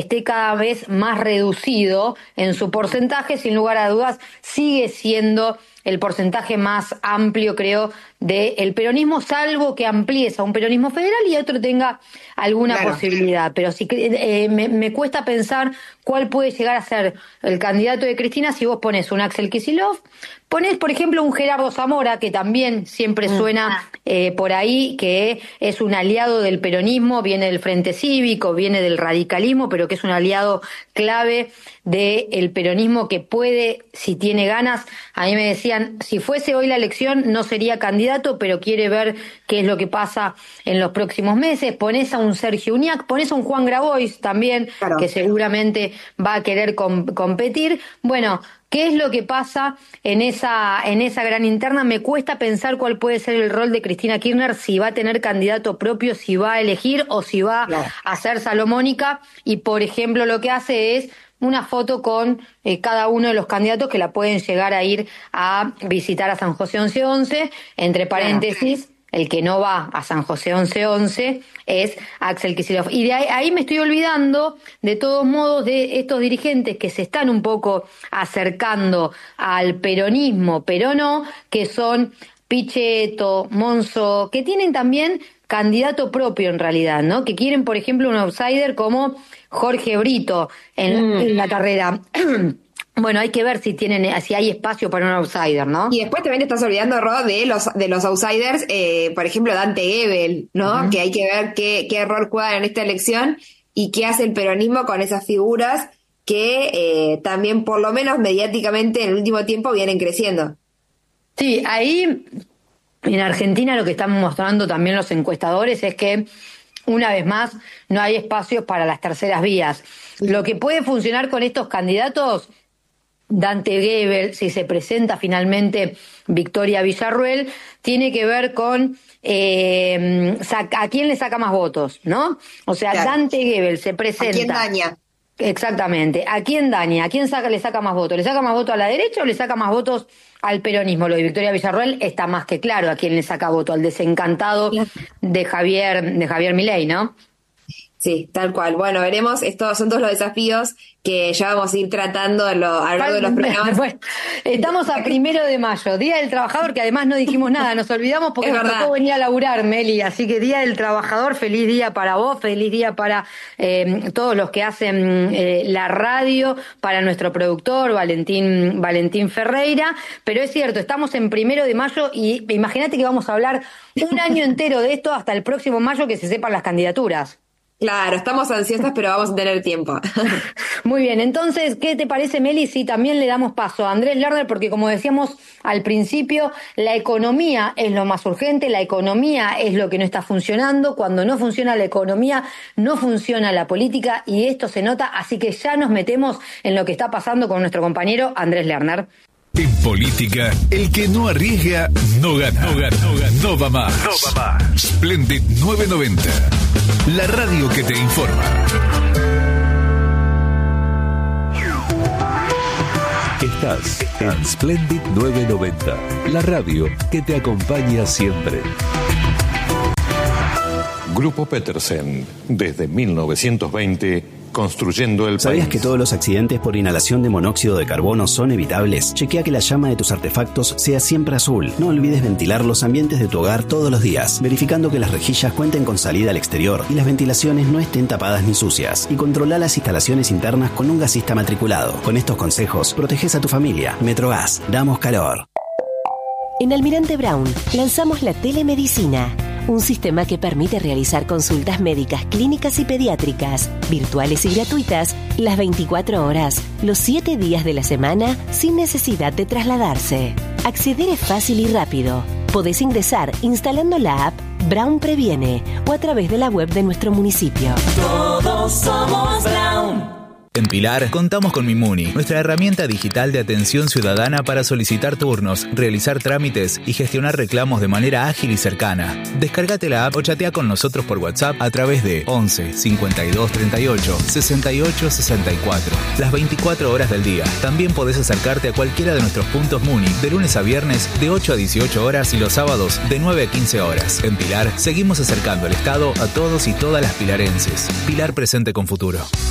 esté cada vez más reducido en su porcentaje, sin lugar a dudas, sigue siendo el porcentaje más amplio, creo, del peronismo, salvo que amplíes a un peronismo federal y otro tenga alguna posibilidad. Pero sí me cuesta pensar cuál puede llegar a ser el candidato de Cristina si vos pones un Axel Kicillof, pones, por ejemplo, un Gerardo Zamora, que también siempre suena por ahí, que es un aliado del peronismo, viene del Frente Cívico, viene del radicalismo, pero que es un aliado clave del peronismo que puede, si tiene ganas. A mí me decían, si fuese hoy la elección no sería candidato, pero quiere ver qué es lo que pasa en los próximos meses. Ponés a un Sergio Uñac, ponés a un Juan Grabois también, que seguramente va a querer competir. Bueno, ¿qué es lo que pasa en esa gran interna? Me cuesta pensar cuál puede ser el rol de Cristina Kirchner, si va a tener candidato propio, si va a elegir o si va a ser salomónica. Y, por ejemplo, lo que hace es una foto con cada uno de los candidatos que la pueden llegar a ir a visitar a San José 1111, entre paréntesis. El que no va a San José 1111 es Axel Kicillof. Y de ahí me estoy olvidando, de todos modos, de estos dirigentes que se están un poco acercando al peronismo, pero no, que son Pichetto, Monzó, que tienen también candidato propio en realidad, ¿no? Que quieren, por ejemplo, un outsider como Jorge Brito en la carrera. Bueno, hay que ver si hay espacio para un outsider, ¿no? Y después también te estás olvidando, Ro, de los outsiders, por ejemplo, Dante Gebel, ¿no? Que hay que ver qué rol juegan en esta elección y qué hace el peronismo con esas figuras que también, por lo menos mediáticamente, en el último tiempo vienen creciendo. Sí, ahí en Argentina lo que están mostrando también los encuestadores es que, una vez más, no hay espacios para las terceras vías. Lo que puede funcionar con estos candidatos, Dante Gebel, si se presenta finalmente Victoria Villarruel, tiene que ver con a quién le saca más votos, ¿no? O sea, Dante Gebel se presenta. ¿A quién daña? Exactamente. ¿A quién daña? ¿A quién le saca más votos? ¿Le saca más votos a la derecha o le saca más votos al peronismo? Lo de Victoria Villarruel está más que claro a quién le saca voto, al desencantado de Javier Milei, ¿no? Sí, tal cual. Bueno, veremos. Estos son todos los desafíos que ya vamos a ir tratando a lo largo de los programas. Bueno, estamos a 1 de mayo, Día del Trabajador, que además no dijimos nada, nos olvidamos porque nos tocó venir a laburar, Meli. Así que Día del Trabajador, feliz día para vos, feliz día para todos los que hacen la radio, para nuestro productor, Valentín Ferreira. Pero es cierto, estamos en 1 de mayo y imagínate que vamos a hablar un año entero de esto hasta el próximo mayo que se sepan las candidaturas. Claro, estamos ansiosas, pero vamos a tener tiempo. Muy bien, entonces, ¿qué te parece, Meli, si también le damos paso a Andrés Lerner? Porque como decíamos al principio, la economía es lo más urgente, la economía es lo que no está funcionando. Cuando no funciona la economía, no funciona la política y esto se nota, así que ya nos metemos en lo que está pasando con nuestro compañero Andrés Lerner. En política, el que no arriesga, no gana. No va más. Splendid 990. La radio que te informa. Estás en Splendid 990. La radio que te acompaña siempre. Grupo Petersen, desde 1920, construyendo el país. ¿Sabías que todos los accidentes por inhalación de monóxido de carbono son evitables? Chequea que la llama de tus artefactos sea siempre azul. No olvides ventilar los ambientes de tu hogar todos los días, verificando que las rejillas cuenten con salida al exterior y las ventilaciones no estén tapadas ni sucias. Y controla las instalaciones internas con un gasista matriculado. Con estos consejos, proteges a tu familia. Metrogas, damos calor. En Almirante Brown lanzamos la telemedicina, un sistema que permite realizar consultas médicas, clínicas y pediátricas, virtuales y gratuitas, las 24 horas, los 7 días de la semana, sin necesidad de trasladarse. Acceder es fácil y rápido. Podés ingresar instalando la app Brown Previene o a través de la web de nuestro municipio. Todos somos Brown. En Pilar contamos con Mimuni, nuestra herramienta digital de atención ciudadana para solicitar turnos, realizar trámites y gestionar reclamos de manera ágil y cercana. Descárgate la app o chatea con nosotros por WhatsApp a través de 11 52 38 68 64. Las 24 horas del día. También podés acercarte a cualquiera de nuestros puntos Muni de lunes a viernes de 8 a 18 horas y los sábados de 9 a 15 horas. En Pilar seguimos acercando el Estado a todos y todas las pilarenses. Pilar presente con futuro.